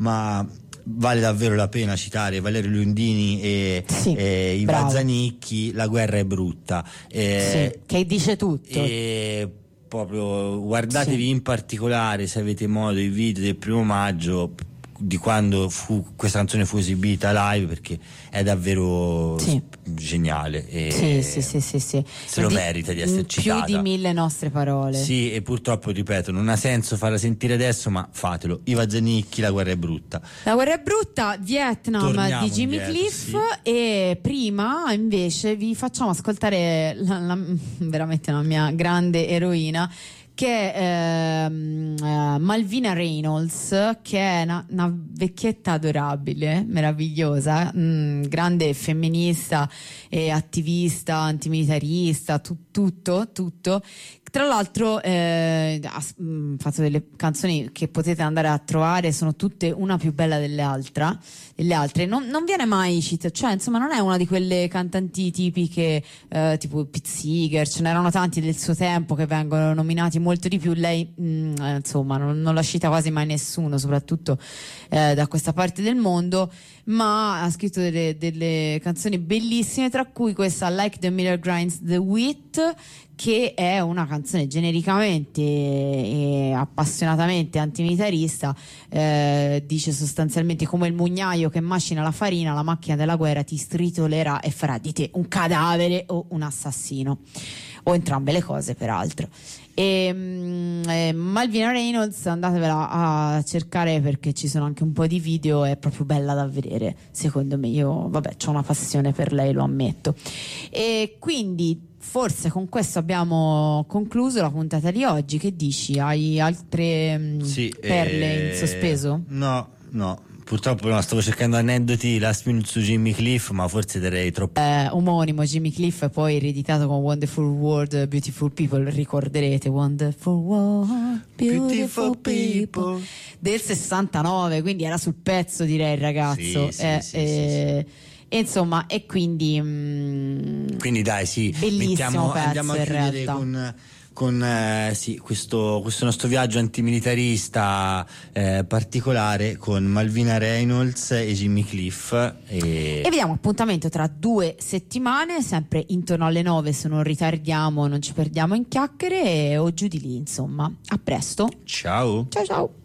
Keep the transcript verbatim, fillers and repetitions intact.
ma vale davvero la pena citare Valerio Lundini e, sì, e Iva Zanicchi, La guerra è brutta, eh, sì, che dice tutto. E proprio guardatevi, sì, in particolare, se avete modo, i video del primo maggio, di quando fu, questa canzone fu esibita live, perché è davvero, sì, geniale e sì, sì, sì, sì, sì. se lo di, merita di essere citata. Più di mille nostre parole. Sì, e purtroppo, ripeto, non ha senso farla sentire adesso, ma fatelo. Iva Zanicchi, La guerra è brutta. La guerra è brutta, Vietnam. Torniamo di Jimmy indietro, Cliff, sì. E prima invece vi facciamo ascoltare la, la, veramente la mia grande eroina, che è ehm, uh, Malvina Reynolds, che è una, una vecchietta adorabile, meravigliosa, mh, grande femminista e attivista, antimilitarista, tu, tutto, tutto. Tra l'altro eh, ha mh, fatto delle canzoni che potete andare a trovare, sono tutte una più bella dell'altra, delle altre. Non, non viene mai citata, cioè insomma non è una di quelle cantanti tipiche eh, tipo Pete Seeger, ce n'erano tanti del suo tempo che vengono nominati molto di più. Lei mh, eh, insomma non, non la cita quasi mai nessuno, soprattutto eh, da questa parte del mondo, ma ha scritto delle, delle canzoni bellissime, tra cui questa Like the Miller Grinds the Wheat, che è una canzone genericamente e appassionatamente antimilitarista. Eh, dice sostanzialmente: come il mugnaio che macina la farina, la macchina della guerra ti stritolerà e farà di te un cadavere o un assassino, o entrambe le cose peraltro. E, mh, eh, Malvina Reynolds, andatevela a cercare perché ci sono anche un po' di video, è proprio bella da vedere secondo me. Io vabbè c'ho una passione per lei, lo ammetto. E quindi forse con questo abbiamo concluso la puntata di oggi. Che dici? Hai altre mh, sì, perle eh, in sospeso? No, no. Purtroppo no, stavo cercando aneddoti last minute su Jimmy Cliff, ma forse darei troppo. Eh, omonimo Jimmy Cliff, poi ereditato con Wonderful World, Beautiful People, ricorderete Wonderful World, Beautiful People del sessantanove, quindi era sul pezzo, direi, il ragazzo. Sì, sì, eh, sì, eh, sì, sì. E insomma, e quindi mh, quindi dai, sì, bellissimo mettiamo, pezzo, andiamo a in chiudere realtà. con con eh, sì, questo, questo nostro viaggio antimilitarista eh, particolare con Malvina Reynolds e Jimmy Cliff, e... e vi diamo appuntamento tra due settimane, sempre intorno alle nove, se non ritardiamo, non ci perdiamo in chiacchiere, o giù di lì, insomma. A presto, ciao ciao ciao.